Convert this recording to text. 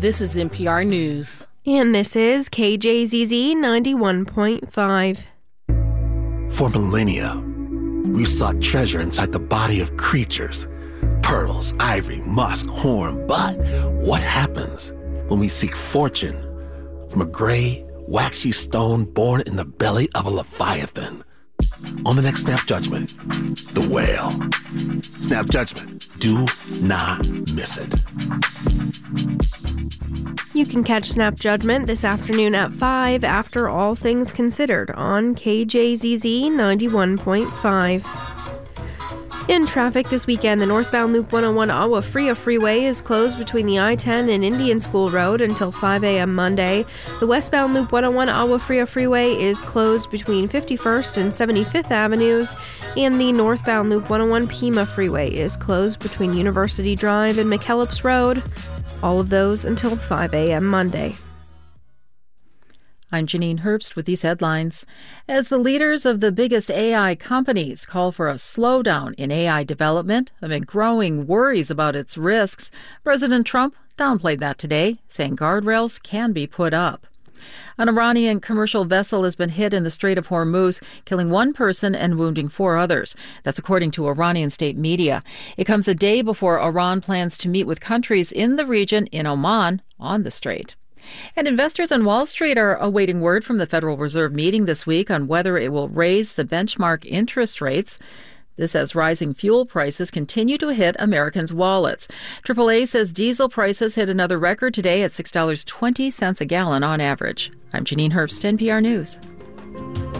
This is NPR News. And this is KJZZ 91.5. For millennia, we've sought treasure inside the body of creatures. Pearls, ivory, musk, horn. But what happens when we seek fortune from a gray, waxy stone born in the belly of a leviathan? On the next Snap Judgment, the whale. Snap Judgment. Do not miss it. You can catch Snap Judgment this afternoon at 5 after All Things Considered on KJZZ 91.5. In traffic this weekend, the northbound Loop 101 Agua Fria Freeway is closed between the I-10 and Indian School Road until 5 a.m. Monday. The westbound Loop 101 Agua Fria Freeway is closed between 51st and 75th Avenues, and the northbound Loop 101 Pima Freeway is closed between University Drive and McKellips Road. All of those until 5 a.m. Monday. I'm Janine Herbst with these headlines. As the leaders of the biggest AI companies call for a slowdown in AI development amid growing worries about its risks, President Trump downplayed that today, saying guardrails can be put up. An Iranian commercial vessel has been hit in the Strait of Hormuz, killing one person and wounding 4 others. That's according to Iranian state media. It comes a day before Iran plans to meet with countries in the region in Oman on the strait. And investors on Wall Street are awaiting word from the Federal Reserve meeting this week on whether it will raise the benchmark interest rates. This as rising fuel prices continue to hit Americans' wallets. AAA says diesel prices hit another record today at $6.20 a gallon on average. I'm Janine Herbst, NPR News.